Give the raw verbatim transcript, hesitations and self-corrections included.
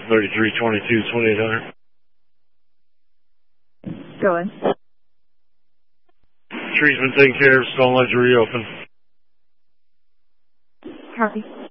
thirty-three twenty-two, twenty-eight hundred. Going. Tree's been taken care of, so don't let you reopen. Copy.